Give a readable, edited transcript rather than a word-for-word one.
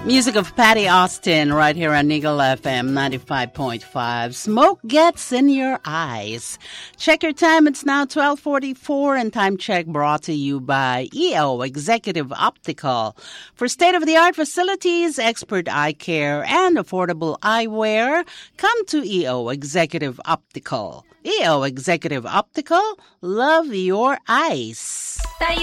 Music of Patty Austin right here on Eagle FM 95.5. Smoke gets in your eyes. Check your time. It's now 12:44 and time check brought to you by EO Executive Optical. For state-of-the-art facilities, expert eye care, and affordable eyewear, come to EO Executive Optical. EO Executive Optical, love your eyes.